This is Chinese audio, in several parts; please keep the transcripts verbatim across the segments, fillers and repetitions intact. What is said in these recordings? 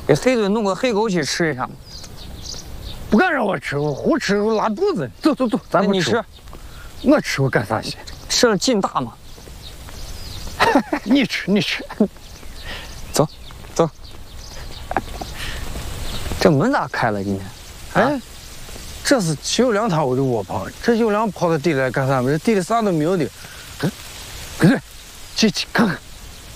给黑墩弄个黑枸杞吃一下。 不敢让我吃，我胡吃我拉肚子。走走走，咱不吃。 你吃， 我吃我干啥去？ 吃了劲大吗？ 你吃你吃。 走走。这门咋开了？今天？ 哎，这是有两趟我的窝棚，这有两跑到地里来干啥？这地里啥都没有的。嗯，跟着，去去看看。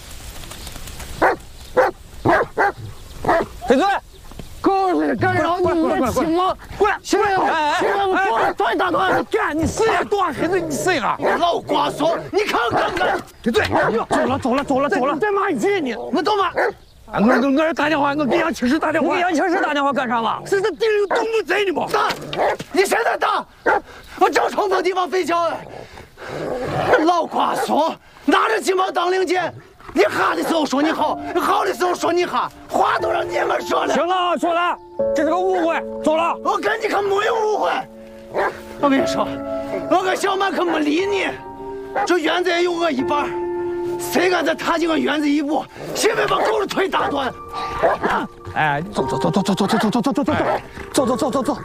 黑墩。 狗日干扰你的情况！过来，行了，行了，我过来断大断，干你死呀！断黑子，你死呀！老瓜怂，你看看看，对对，走了走了走了走了，再骂一句你，我走吗？我我我打电话，我给杨青石打电话。 你给杨青石打电话干啥嘛？ 是这地里有动物贼呢吗？打！你现在打！我正冲锋地方飞脚哎！老瓜怂，拿着鸡毛当令箭。你哈的时候说你好，好的时候说你哈，话都让你们说了。 行了啊，说了，这是个误会，走了。 我跟你可没有误会。我跟你说，我跟小满可没理你。这院子也有我一半，谁敢再踏进我院子一步，先别把狗的腿打断。哎，走走走走走走走走走走走走走走走走走，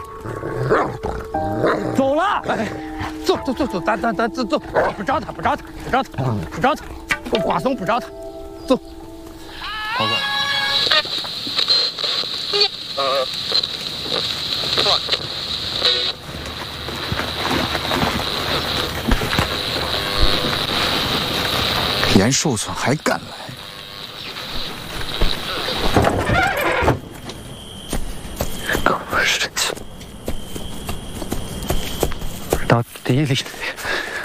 走了。哎，走走走走，咱咱咱走走，不找他不找他不找他不找他。我瓜怂不找他，走。报告。 严寿存还敢来？ 狗日的！到地里。